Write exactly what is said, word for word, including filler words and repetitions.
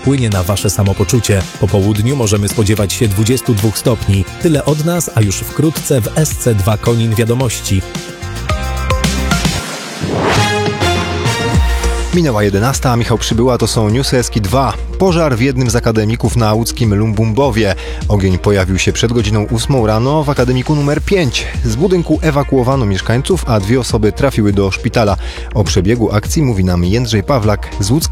wpłynie na wasze samopoczucie. Po południu możemy spodziewać się dwudziestu dwóch stopni. Tyle od nas, a już wkrótce w S C dwa Konin Wiadomości. Minęła jedenasta, a Michał Przybyła, to są newsy Eski dwa. Pożar w jednym z akademików na łódzkim Lumbumbowie. Ogień pojawił się przed godziną ósmą rano w akademiku numer pięć. Z budynku ewakuowano mieszkańców, a dwie osoby trafiły do szpitala. O przebiegu akcji mówi nam Jędrzej Pawlak z łódzkiego